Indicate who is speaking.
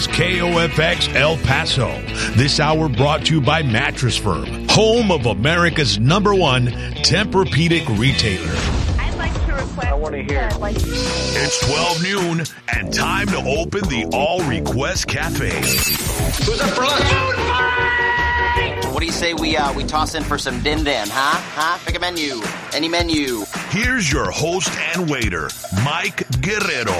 Speaker 1: KOFX El Paso. This hour brought to you by Mattress Firm, home of America's #1 Tempur-Pedic retailer.
Speaker 2: I'd like to request.
Speaker 3: I want to hear.
Speaker 1: It's 12 noon and time to open the All Request Cafe.
Speaker 3: Who's up for lunch?
Speaker 4: What do you say we toss in for some din din, huh? Pick a menu. Any menu.
Speaker 1: Here's your host and waiter, Mike Guerrero.